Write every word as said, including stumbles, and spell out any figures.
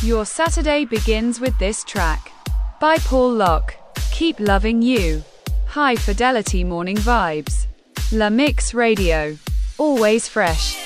Your Saturday begins with this track by Paul Locke. Keep loving you. High fidelity morning vibes. La Mix Radio. Always fresh.